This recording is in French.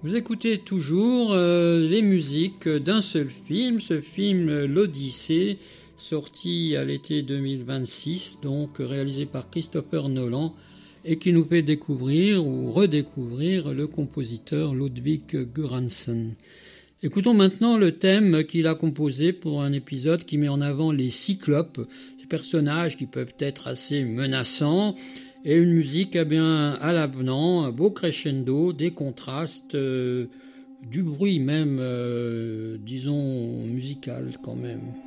Vous écoutez toujours les musiques d'un seul film, ce film L'Odyssée, sorti à l'été 2026, donc réalisé par Christopher Nolan, et qui nous fait découvrir ou redécouvrir le compositeur Ludwig Göransson. Écoutons maintenant le thème qu'il a composé pour un épisode qui met en avant les cyclopes, ces personnages qui peuvent être assez menaçants, et une musique à l'avenant, un beau crescendo, des contrastes, du bruit même, disons, musical quand même.